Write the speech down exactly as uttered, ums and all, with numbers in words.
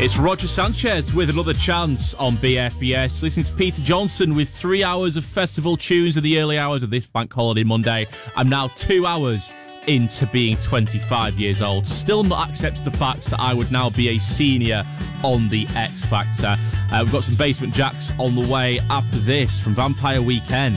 It's Roger Sanchez with another chance on B F B S. Listening to Peter Johnson with three hours of festival tunes in the early hours of this Bank Holiday Monday. I'm now two hours into being twenty-five years old. Still not accepted the fact that I would now be a senior on the X Factor. Uh, we've got some Basement Jacks on the way after this from Vampire Weekend.